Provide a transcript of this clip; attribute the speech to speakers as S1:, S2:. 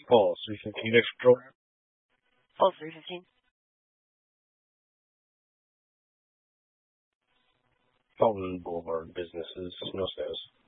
S1: Paul, 315 extra control.
S2: Full 315.
S1: Fountain Boulevard businesses, no status.